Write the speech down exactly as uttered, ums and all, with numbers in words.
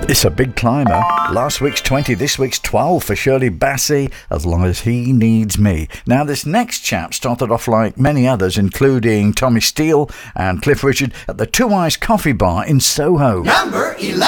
It's a big climber. Last week's twenty, this week's twelve for Shirley Bassey, As Long As He Needs Me. Now, this next chap started off like many others, including Tommy Steele and Cliff Richard, at the Two Eyes Coffee Bar in Soho. Number eleven.